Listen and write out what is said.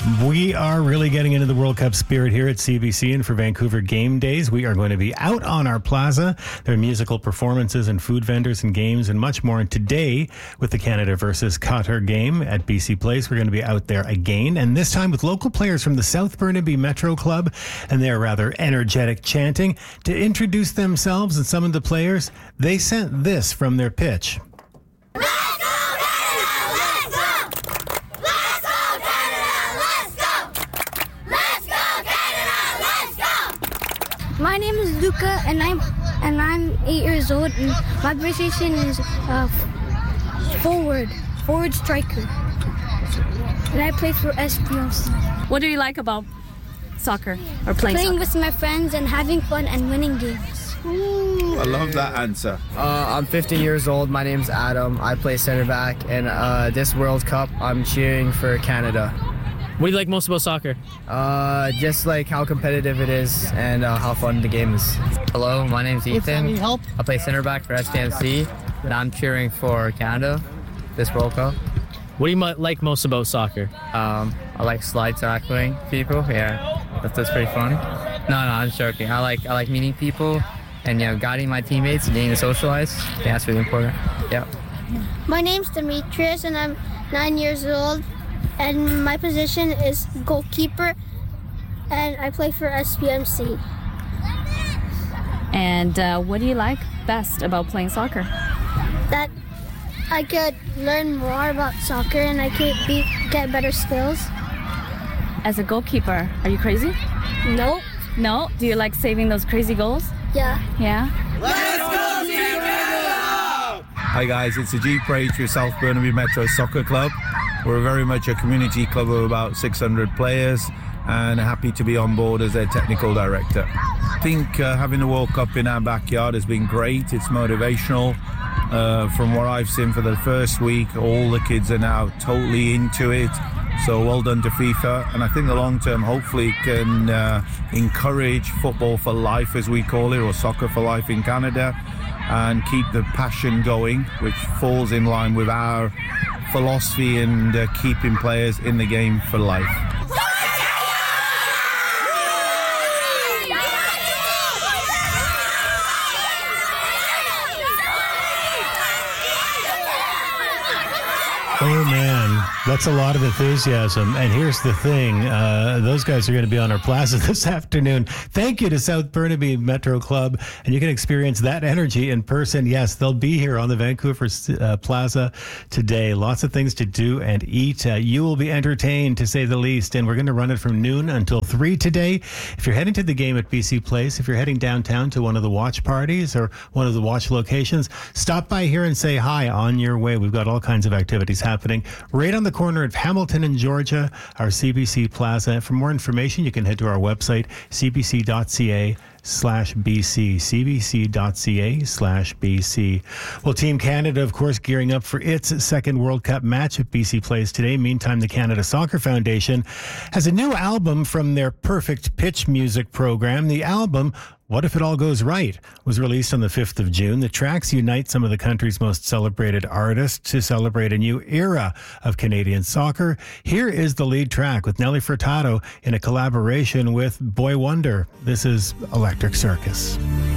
We are really getting into the World Cup spirit here at CBC, and for Vancouver Game Days, we are going to be out on our plaza. There are musical performances and food vendors and games and much more. And today, with the Canada versus Qatar game at BC Place, we're going to be out there again, and this time with local players from the South Burnaby Metro Club and their rather energetic chanting. To introduce themselves and some of the players, they sent this from their pitch. My name is Luca, and I'm 8 years old, and my position is forward striker, and I play for SPLC. What do you like about soccer or playing soccer? With my friends and having fun and winning games. Ooh, I love that answer. I'm 15 years old. My name's Adam. I play center back, and this World Cup, I'm cheering for Canada. What do you like most about soccer? Just like how competitive it is and how fun the game is. Hello, my name's Ethan. I play center back for SPMC, and I'm cheering for Canada this World Cup. What do you like most about soccer? I like slide tackling people. Yeah, that's pretty fun. No, I'm joking. I like meeting people and guiding my teammates and getting to socialize. Yeah, that's really important. Yeah. My name's Demetrius, and I'm 9 years old. And my position is goalkeeper, and I play for SPMC. And what do you like best about playing soccer? That I could learn more about soccer, and I could get better skills. As a goalkeeper, are you crazy? Nope. No? Do you like saving those crazy goals? Yeah. Yeah? Let's go Team Canada! Hi guys, it's Ajit Praich with South Burnaby Metro Soccer Club. We're very much a community club of about 600 players, and happy to be on board as their technical director. I think having the World Cup in our backyard has been great. It's motivational. From what I've seen for the first week, all the kids are now totally into it. So well done to FIFA. And I think the long term hopefully can encourage football for life, as we call it, or soccer for life in Canada, and keep the passion going, which falls in line with our philosophy and keeping players in the game for life. Oh man, that's a lot of enthusiasm. And here's the thing, those guys are going to be on our plaza this afternoon. Thank you to South Burnaby Metro Club, and you can experience that energy in person. Yes, they'll be here on the Vancouver Plaza today. Lots of things to do and eat. You will be entertained, to say the least, and we're going to run it from noon until 3 today. If you're heading to the game at BC Place, if you're heading downtown to one of the watch parties or one of the watch locations, stop by here and say hi on your way. We've got all kinds of activities happening right on the corner of Hamilton and Georgia, our CBC Plaza. For more information, you can head to our website, cbc.ca/BC, cbc.ca/BC. Well, Team Canada, of course, gearing up for its second World Cup match at BC Place today. Meantime, the Canada Soccer Foundation has a new album from their Perfect Pitch music program. The album, What If It All Goes Right, was released on the 5th of June. The tracks unite some of the country's most celebrated artists to celebrate a new era of Canadian soccer. Here is the lead track with Nelly Furtado in a collaboration with Boy Wonder. This is Electric Circus.